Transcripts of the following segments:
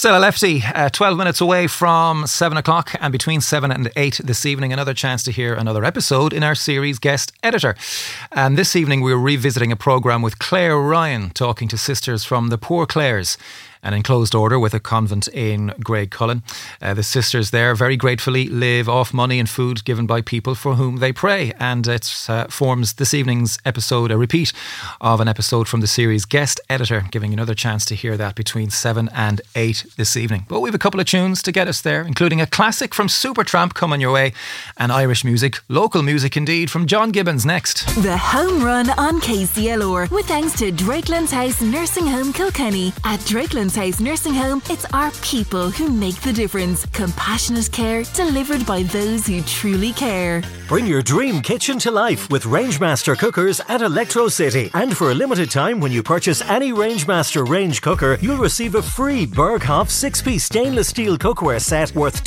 Stella Lefty, 12 minutes away from 7 o'clock, and between 7 and 8 this evening, another chance to hear another episode in our series Guest Editor. And this evening we're revisiting a programme with Claire Ryan, talking to sisters from the Poor Clares, and in closed order with a convent in Graiguecullen. The sisters there very gratefully live off money and food given by people for whom they pray. And it forms this evening's episode a repeat of an episode from the series Guest Editor, giving you another chance to hear that between 7 and 8 this evening. But we have a couple of tunes to get us there, including a classic from Supertramp coming your way, and Irish music, local music indeed, from John Gibbons next. The Home Run on KCLR, with thanks to Drakelands House Nursing Home Kilkenny. At Drakelands House Nursing Home, it's our people who make the difference. Compassionate care delivered by those who truly care. Bring your dream kitchen to life with Rangemaster cookers at Electro City. And for a limited time, when you purchase any Rangemaster range cooker, you'll receive a free Berghoff 6-piece stainless steel cookware set worth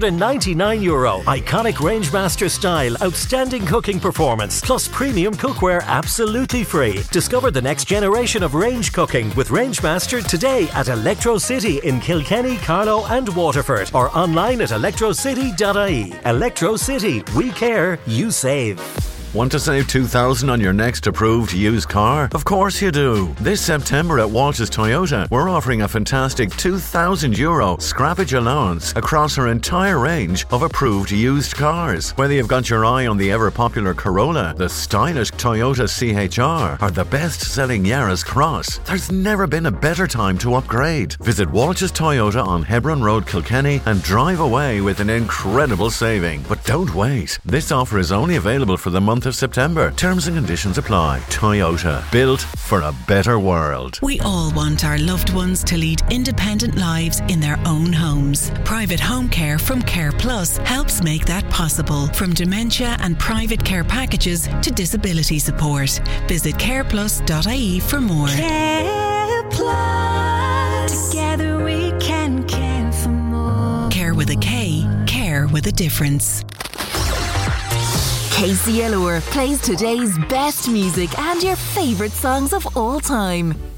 €299. Iconic Rangemaster style, outstanding cooking performance, plus premium cookware absolutely free. Discover the next generation of range cooking with Rangemaster today at Electro City in Kilkenny, Carlow and Waterford, or online at electrocity.ie. Electro City, we care, you save. Want to save $2,000 on your next approved used car? Of course you do. This September at Walsh's Toyota, we're offering a fantastic €2,000 scrappage allowance across our entire range of approved used cars. Whether you've got your eye on the ever-popular Corolla, the stylish Toyota CHR, or the best-selling Yaris Cross, there's never been a better time to upgrade. Visit Walsh's Toyota on Hebron Road, Kilkenny, and drive away with an incredible saving. But don't wait. This offer is only available for the month of September. Terms and conditions apply. Toyota, built for a better world. We all want our loved ones to lead independent lives in their own homes. Private home care from Care Plus helps make that possible. From dementia and private care packages to disability support. Visit careplus.ie for more. Care Plus. Together we can care for more. Care with a K. Care with a difference. KCLR plays today's best music and your favourite songs of all time.